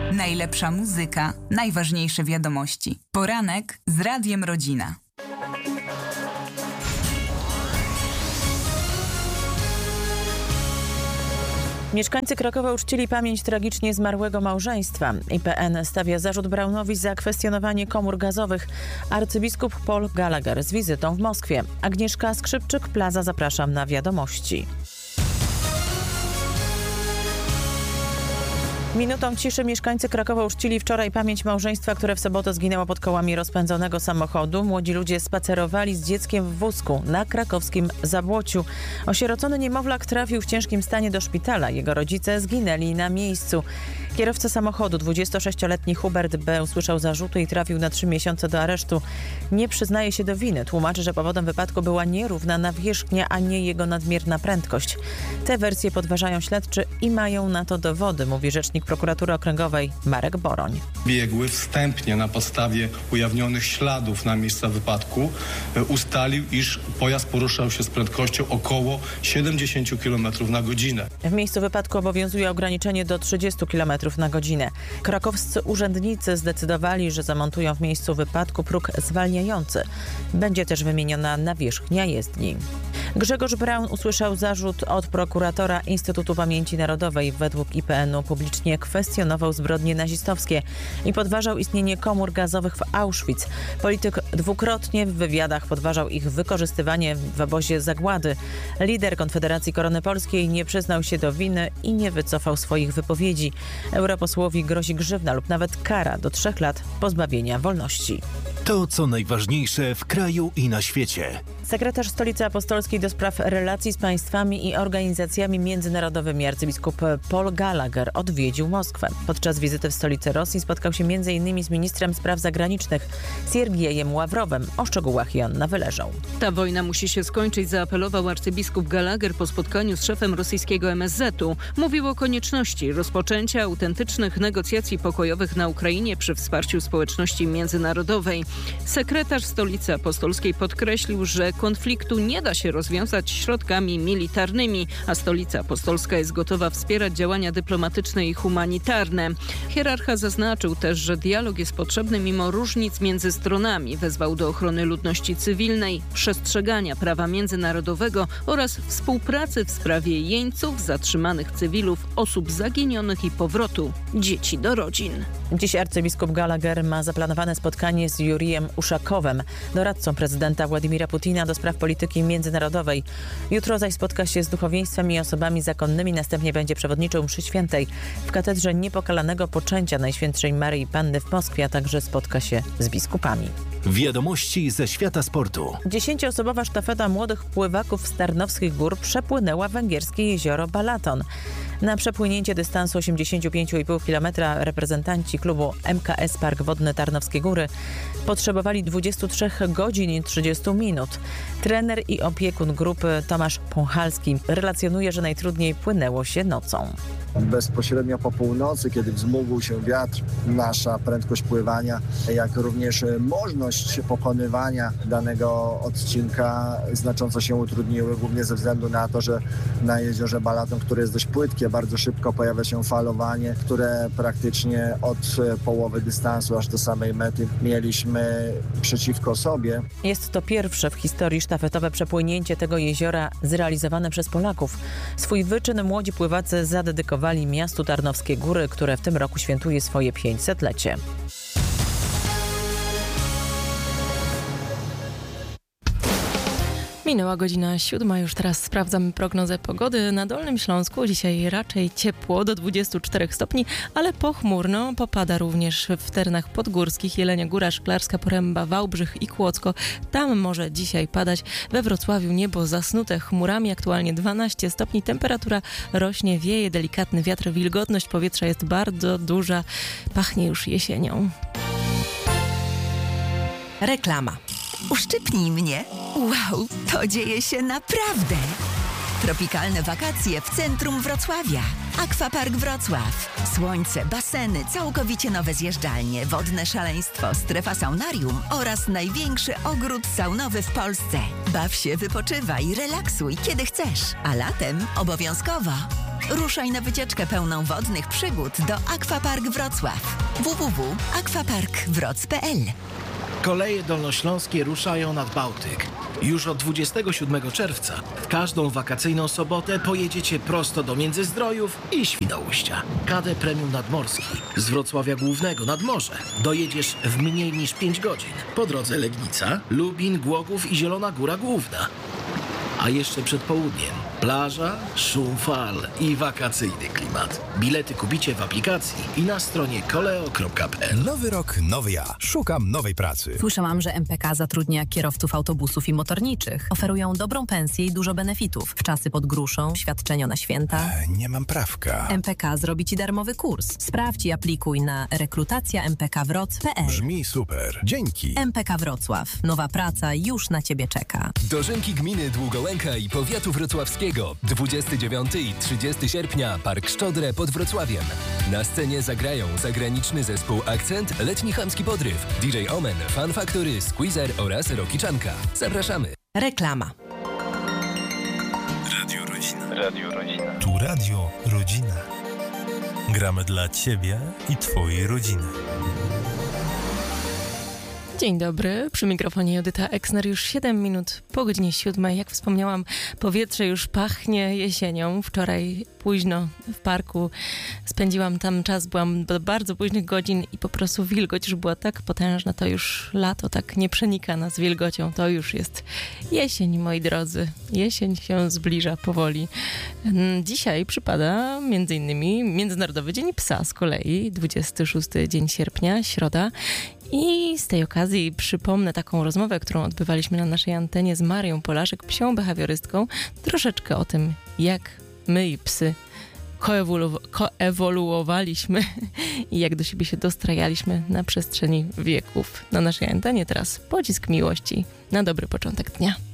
Najlepsza muzyka, najważniejsze wiadomości. Poranek z Radiem Rodzina. Mieszkańcy Krakowa uczcili pamięć tragicznie zmarłego małżeństwa. IPN stawia zarzut Braunowi za kwestionowanie komór gazowych. Arcybiskup Paul Gallagher z wizytą w Moskwie. Agnieszka Skrzypczyk, Plaza, zapraszam na wiadomości. Minutą ciszy mieszkańcy Krakowa uczcili wczoraj pamięć małżeństwa, które w sobotę zginęło pod kołami rozpędzonego samochodu. Młodzi ludzie spacerowali z dzieckiem w wózku na krakowskim Zabłociu. Osierocony niemowlak trafił w ciężkim stanie do szpitala. Jego rodzice zginęli na miejscu. Kierowca samochodu, 26-letni Hubert B., usłyszał zarzuty i trafił na 3 miesiące do aresztu. Nie przyznaje się do winy. Tłumaczy, że powodem wypadku była nierówna nawierzchnia, a nie jego nadmierna prędkość. Te wersje podważają śledczy i mają na to dowody, mówi rzecznik prokuratury okręgowej Marek Boroń. Biegły wstępnie na podstawie ujawnionych śladów na miejsca wypadku ustalił, iż pojazd poruszał się z prędkością około 70 km na godzinę. W miejscu wypadku obowiązuje ograniczenie do 30 km na godzinę. Krakowscy urzędnicy zdecydowali, że zamontują w miejscu wypadku próg zwalniający. Będzie też wymieniona nawierzchnia jezdni. Grzegorz Braun usłyszał zarzut od prokuratora Instytutu Pamięci Narodowej. Według IPN-u publicznie kwestionował zbrodnie nazistowskie i podważał istnienie komór gazowych w Auschwitz. Polityk dwukrotnie w wywiadach podważał ich wykorzystywanie w obozie zagłady. Lider Konfederacji Korony Polskiej nie przyznał się do winy i nie wycofał swoich wypowiedzi. Europosłowi grozi grzywna lub nawet kara do 3 lat pozbawienia wolności. To, co najważniejsze w kraju i na świecie. Sekretarz Stolicy Apostolskiej do spraw relacji z państwami i organizacjami międzynarodowymi arcybiskup Paul Gallagher odwiedził Moskwę. Podczas wizyty w stolicy Rosji spotkał się m.in. z ministrem spraw zagranicznych Siergiejem Ławrowem. O szczegółach Joanna Wyleżą. Ta wojna musi się skończyć, zaapelował arcybiskup Gallagher po spotkaniu z szefem rosyjskiego MSZ-u. Mówił o konieczności rozpoczęcia autentycznych negocjacji pokojowych na Ukrainie przy wsparciu społeczności międzynarodowej. Sekretarz Stolicy Apostolskiej podkreślił, że konfliktu nie da się rozwiązać środkami militarnymi, a Stolica Apostolska jest gotowa wspierać działania dyplomatyczne i humanitarne. Hierarcha zaznaczył też, że dialog jest potrzebny mimo różnic między stronami. Wezwał do ochrony ludności cywilnej, przestrzegania prawa międzynarodowego oraz współpracy w sprawie jeńców, zatrzymanych cywilów, osób zaginionych i powrotu dzieci do rodzin. Dziś arcybiskup Gallagher ma zaplanowane spotkanie z Jurijem Uszakowem, doradcą prezydenta Władimira Putina do spraw polityki międzynarodowej. Jutro zaś spotka się z duchowieństwem i osobami zakonnymi, następnie będzie przewodniczył mszy świętej w katedrze Niepokalanego Poczęcia Najświętszej Maryi Panny w Moskwie, a także spotka się z biskupami. Wiadomości ze świata sportu. 10-osobowa sztafeta młodych pływaków z Tarnowskich Gór przepłynęła węgierskie jezioro Balaton. Na przepłynięcie dystansu 85,5 km reprezentanci klubu MKS Park Wodny Tarnowskie Góry potrzebowali 23 godzin i 30 minut. Trener i opiekun grupy Tomasz Pąchalski relacjonuje, że najtrudniej płynęło się nocą. Bezpośrednio po północy, kiedy wzmógł się wiatr, nasza prędkość pływania, jak również możliwość pokonywania danego odcinka znacząco się utrudniły, głównie ze względu na to, że na jeziorze Balaton, które jest dość płytkie, bardzo szybko pojawia się falowanie, które praktycznie od połowy dystansu aż do samej mety mieliśmy przeciwko sobie. Jest to pierwsze w historii sztafetowe przepłynięcie tego jeziora zrealizowane przez Polaków. Swój wyczyn młodzi pływacy zadedykowali miastu Tarnowskie Góry, które w tym roku świętuje swoje 500-lecie. Minęła godzina 7, już teraz sprawdzamy prognozę pogody. Na Dolnym Śląsku dzisiaj raczej ciepło, do 24 stopni, ale pochmurno. Popada również w terenach podgórskich, Jelenia Góra, Szklarska Poręba, Wałbrzych i Kłodzko. Tam może dzisiaj padać. We Wrocławiu niebo zasnute chmurami, aktualnie 12 stopni. Temperatura rośnie, wieje delikatny wiatr, wilgotność powietrza jest bardzo duża. Pachnie już jesienią. Reklama. Uszczypnij mnie. Wow, to dzieje się naprawdę. Tropikalne wakacje w centrum Wrocławia. Aquapark Wrocław. Słońce, baseny, całkowicie nowe zjeżdżalnie, wodne szaleństwo, strefa saunarium oraz największy ogród saunowy w Polsce. Baw się, wypoczywaj, relaksuj kiedy chcesz. A latem obowiązkowo Ruszaj na wycieczkę pełną wodnych przygód do Aquapark Wrocław. www.aquaparkwroc.pl. Koleje dolnośląskie ruszają nad Bałtyk. Już od 27 czerwca w każdą wakacyjną sobotę pojedziecie prosto do Międzyzdrojów i Świnoujścia. KD Premium Nadmorski z Wrocławia Głównego nad morze dojedziesz w mniej niż 5 godzin. Po drodze Legnica, Lubin, Głogów i Zielona Góra Główna. A jeszcze przed południem plaża, szum fal i wakacyjny klimat. Bilety kupicie w aplikacji i na stronie koleo.pl. Nowy rok, nowy ja. Szukam nowej pracy. Słyszałam, że MPK zatrudnia kierowców autobusów i motorniczych. Oferują dobrą pensję i dużo benefitów. Wczasy pod gruszą, świadczenia na święta. Nie mam prawka. MPK zrobi Ci darmowy kurs. Sprawdź i aplikuj na rekrutacjampkwroc.pl. Brzmi super. Dzięki. MPK Wrocław. Nowa praca już na Ciebie czeka. Dożynki gminy Długołęka i powiatu wrocławskiego. 29 i 30 sierpnia Park Szczodrę pod Wrocławiem. Na scenie zagrają zagraniczny zespół Akcent, Letni Chamski Podryw, DJ Omen, Fan Factory, Squeezer oraz Rockiczanka. Zapraszamy. Reklama. Radio Rodzina. Radio Rodzina. Tu Radio Rodzina. Gramy dla Ciebie i Twojej rodziny. Dzień dobry, przy mikrofonie Jodyta Eksner, już 7 minut po godzinie 7. Jak wspomniałam, powietrze już pachnie jesienią. Wczoraj późno w parku spędziłam tam czas, byłam do bardzo późnych godzin i po prostu wilgoć już była tak potężna, to już lato tak nie przenika nas wilgocią, to już jest jesień, moi drodzy. Jesień się zbliża powoli. Dzisiaj przypada m.in. Międzynarodowy Dzień Psa z kolei, 26 dzień sierpnia, środa. I z tej okazji przypomnę taką rozmowę, którą odbywaliśmy na naszej antenie z Marią Polaszek, psią behawiorystką, troszeczkę o tym, jak my i psy koewoluowaliśmy i jak do siebie się dostrajaliśmy na przestrzeni wieków. Na naszej antenie teraz pocisk miłości na dobry początek dnia.